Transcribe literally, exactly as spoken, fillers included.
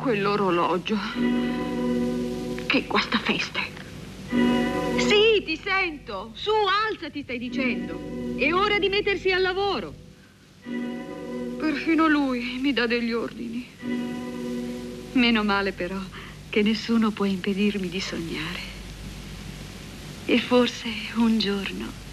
quell'orologio. Che guastafeste. Sì, ti sento. Su, alzati, stai dicendo. È ora di mettersi al lavoro. Perfino lui mi dà degli ordini. Meno male però che nessuno può impedirmi di sognare. E forse un giorno